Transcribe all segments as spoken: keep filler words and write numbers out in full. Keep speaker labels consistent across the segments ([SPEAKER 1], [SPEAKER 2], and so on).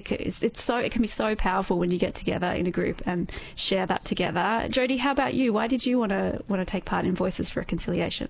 [SPEAKER 1] It's, it's so it can be so powerful when you get together in a group and share that together. Jodie, how about you? Why did you want to want to take part in Voices for Reconciliation?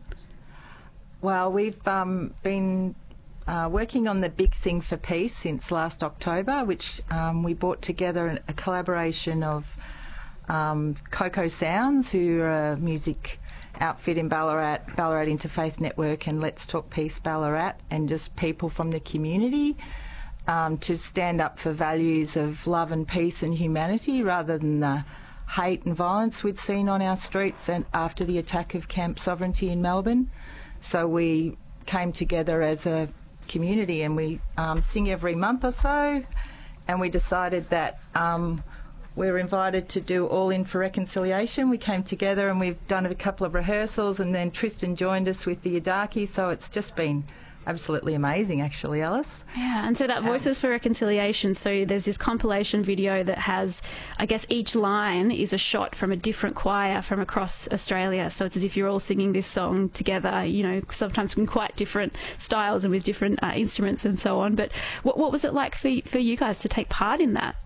[SPEAKER 2] Well, we've um, been uh, working on the Big Sing for Peace since last October, which um, we brought together a collaboration of um, Coco Sounds, who are a music outfit in Ballarat, Ballarat Interfaith Network, and Let's Talk Peace Ballarat, and just people from the community um, to stand up for values of love and peace and humanity rather than the hate and violence we'd seen on our streets and after the attack of Camp Sovereignty in Melbourne. So we came together as a community, and we um, sing every month or so, and we decided that um, we're invited to do All In for Reconciliation. We came together and we've done a couple of rehearsals, and then Tristan joined us with the Yidaki, so it's just been absolutely amazing, actually, Alice.
[SPEAKER 1] Yeah, and so that Voices um, for Reconciliation, so there's this compilation video that has, I guess each line is a shot from a different choir from across Australia, so it's as if you're all singing this song together, you know, sometimes in quite different styles and with different uh, instruments and so on. But what, what was it like for, for you guys to take part in that?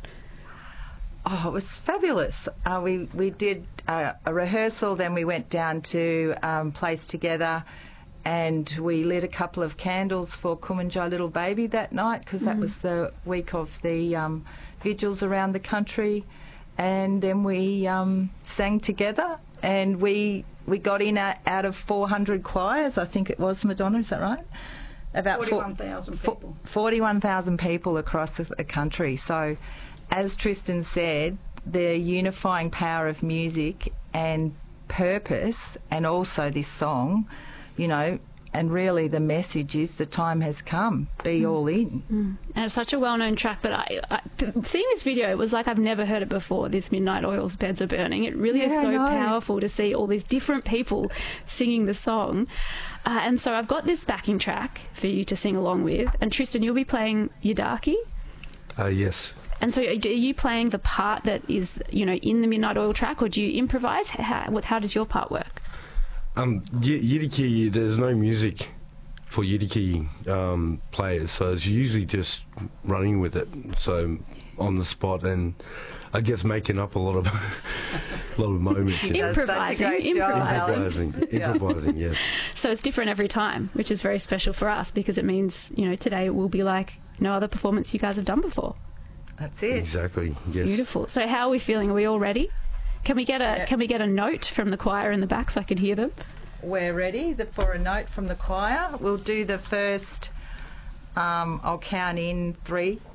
[SPEAKER 2] Oh, it was fabulous. Uh, we, we did uh, a rehearsal, then we went down to um, Place Together, and we lit a couple of candles for Kumanjai Little Baby that night, because that mm. was the week of the um, vigils around the country. And then we um, sang together, and we we got in a, out of four hundred choirs, I think it was, Madonna, is that right? About
[SPEAKER 3] forty-one thousand people.
[SPEAKER 2] forty-one thousand people across the, the country. So, as Tristan said, the unifying power of music and purpose, and also this song, you know, and really the message is the time has come, be mm. all in.
[SPEAKER 1] Mm. And it's such a well-known track, but I, I, seeing this video, it was like I've never heard it before, this Midnight Oil's Beds Are Burning. It really
[SPEAKER 2] yeah,
[SPEAKER 1] is so powerful to see all these different people singing the song. Uh, and so I've got this backing track for you to sing along with. And Tristan, you'll be playing Yidaki?
[SPEAKER 4] Uh, yes.
[SPEAKER 1] And so are you playing the part that is, you know, in the Midnight Oil track, or do you improvise? How, how does your part work?
[SPEAKER 4] Um, y- Yidaki, there's no music for Yidaki um, players, so it's usually just running with it, so on the spot, and I guess making up a lot of a lot of moments.
[SPEAKER 1] Improvising, improvising,
[SPEAKER 4] improvising, improvising, yes.
[SPEAKER 1] So it's different every time, which is very special for us, because it means, you know, today will be like no other performance you guys have done before.
[SPEAKER 2] That's it.
[SPEAKER 4] Exactly. Yes.
[SPEAKER 1] Beautiful. So how are we feeling? Are we all ready? Can we get a yeah. Can we get a note from the choir in the back so I can hear them?
[SPEAKER 2] We're ready the, for a note from the choir. We'll do the first. Um, I'll count in three,